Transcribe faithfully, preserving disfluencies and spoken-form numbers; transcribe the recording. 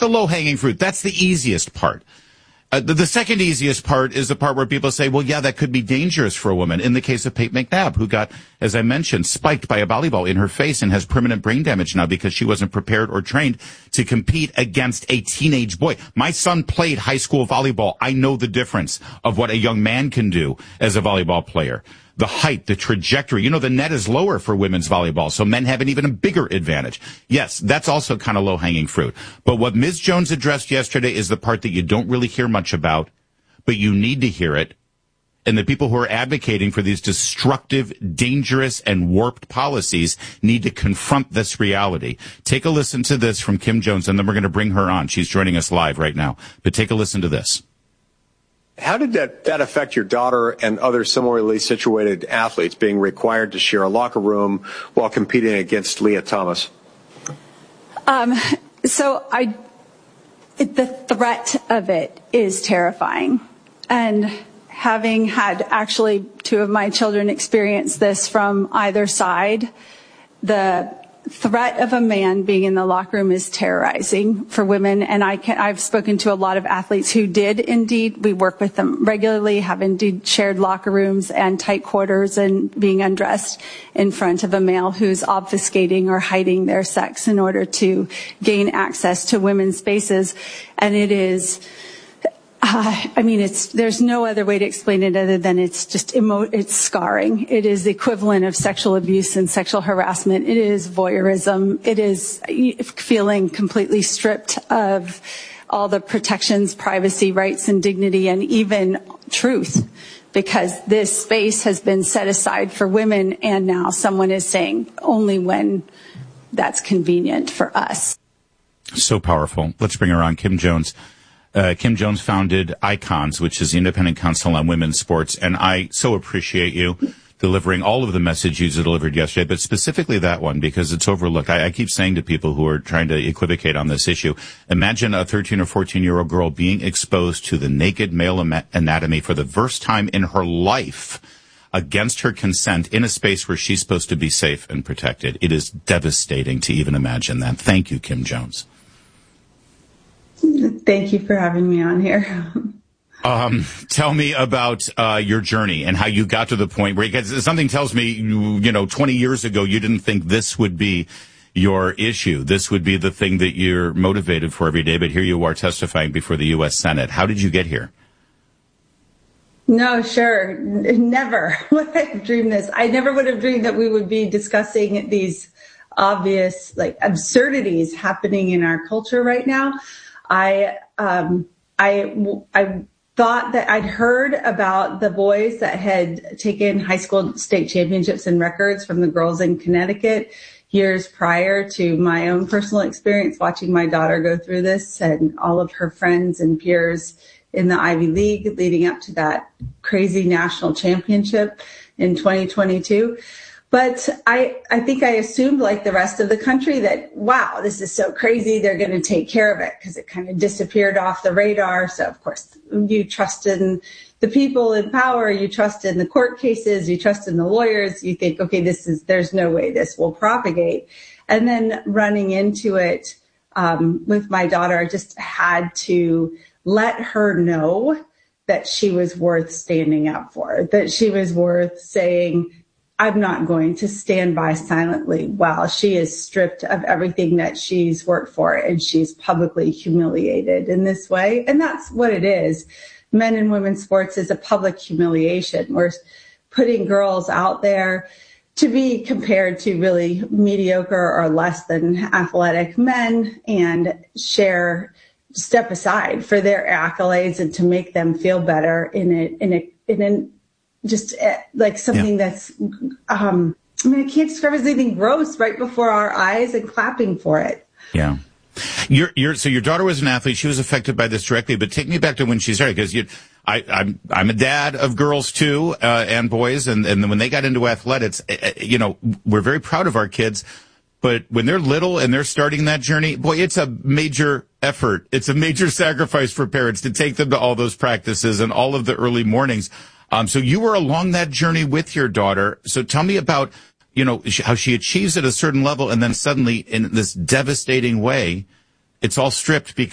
the low-hanging fruit. That's the easiest part. Uh, the, the second easiest part is the part where people say, well, yeah, that could be dangerous for a woman. In the case of Peyton McNabb, who got, as I mentioned, spiked by a volleyball in her face and has permanent brain damage now because she wasn't prepared or trained to compete against a teenage boy. My son played high school volleyball. I know the difference of what a young man can do as a volleyball player. The height, the trajectory. You know, the net is lower for women's volleyball, so men have an even a bigger advantage. Yes, that's also kind of low-hanging fruit. But what Miz Jones addressed yesterday is the part that you don't really hear much about, but you need to hear it. And the people who are advocating for these destructive, dangerous, and warped policies need to confront this reality. Take a listen to this from Kim Jones, and then we're going to bring her on. She's joining us live right now. But take a listen to this. How did that, that affect your daughter and other similarly situated athletes being required to share a locker room while competing against Leah Thomas? Um, so I, it, the threat of it is terrifying. And having had actually two of my children experience this from either side, the threat of a man being in the locker room is terrorizing for women. And I can, I've spoken to a lot of athletes who did indeed. We work with them regularly, have indeed shared locker rooms and tight quarters and being undressed in front of a male who's obfuscating or hiding their sex in order to gain access to women's spaces. And it is, Uh, I mean, it's, there's no other way to explain it other than it's just emo- it's scarring. It is the equivalent of sexual abuse and sexual harassment. It is voyeurism. It is feeling completely stripped of all the protections, privacy, rights, and dignity, and even truth, because this space has been set aside for women, and now someone is saying only when that's convenient for us. So powerful. Let's bring her on, Kim Jones. Uh, Kim Jones founded ICONS, which is the Independent Council on Women's Sports, and I so appreciate you delivering all of the message you delivered yesterday, but specifically that one because it's overlooked. I, I keep saying to people who are trying to equivocate on this issue, imagine a thirteen or fourteen-year-old girl being exposed to the naked male anatomy for the first time in her life against her consent in a space where she's supposed to be safe and protected. It is devastating to even imagine that. Thank you, Kim Jones. Thank you for having me on here. Um, tell me about uh, your journey and how you got to the point where, because something tells me, you, you know, twenty years ago, you didn't think this would be your issue. This would be the thing that you're motivated for every day. But here you are testifying before the U S Senate. How did you get here? No, sure. Never would I have dreamed this. I never would have dreamed that we would be discussing these obvious, like, absurdities happening in our culture right now. I, um, I, I thought that I'd heard about the boys that had taken high school state championships and records from the girls in Connecticut years prior to my own personal experience watching my daughter go through this and all of her friends and peers in the Ivy League leading up to that crazy national championship in twenty twenty-two. But I, I think I assumed, like the rest of the country, that, wow, this is so crazy, they're going to take care of it, because it kind of disappeared off the radar. So, of course, you trust in the people in power, you trust in the court cases, you trust in the lawyers, you think, okay, this is, there's no way this will propagate. And then running into it um, with my daughter, I just had to let her know that she was worth standing up for, that she was worth saying, I'm not going to stand by silently while she is stripped of everything that she's worked for and she's publicly humiliated in this way. And that's what it is. Men and women's sports is a public humiliation. We're putting girls out there to be compared to really mediocre or less than athletic men and share, step aside for their accolades and to make them feel better in a, in a, in an, just like something yeah. that's, um, I mean, I can't describe it as anything gross right before our eyes and clapping for it. Yeah. You're, you're, so your daughter was an athlete. She was affected by this directly, but take me back to when she started, because you, I, I'm, I'm a dad of girls too, uh, and boys. And, and when they got into athletics, uh, you know, we're very proud of our kids, but when they're little and they're starting that journey, boy, it's a major effort. It's a major sacrifice for parents to take them to all those practices and all of the early mornings. Um, so you were along that journey with your daughter. So tell me about, you know, how she achieves at a certain level and then suddenly in this devastating way, it's all stripped because